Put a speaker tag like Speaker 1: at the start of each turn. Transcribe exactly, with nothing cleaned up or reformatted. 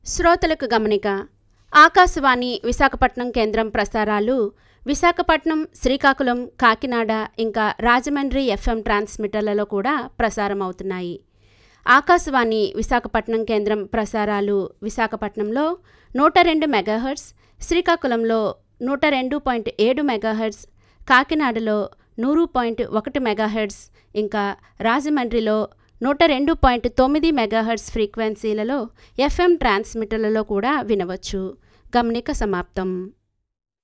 Speaker 1: శ్రోతలకు గమనిక. ఆకాశవాణి విశాఖపట్నం కేంద్రం ప్రసారాలు విశాఖపట్నం, శ్రీకాకుళం, కాకినాడ ఇంకా రాజమండ్రి ఎఫ్ఎం ట్రాన్స్మిటర్లలో కూడా ప్రసారం అవుతున్నాయి. ఆకాశవాణి విశాఖపట్నం కేంద్రం ప్రసారాలు విశాఖపట్నంలో నూట రెండు మెగాహెర్ట్జ్, శ్రీకాకుళంలో నూట రెండు పాయింట్ ఏడు మెగాహెర్ట్జ్, కాకినాడలో నూరు పాయింట్ ఒకటి మెగాహెర్ట్జ్ ఇంకా రాజమండ్రిలో నూట రెండు పాయింట్ తొమ్మిది మెగాహెర్ట్జ్ ఫ్రీక్వెన్సీలలో ఎఫ్ఎం ట్రాన్స్మిటర్లలో కూడా వినవచ్చు. గమనిక సమాప్తం.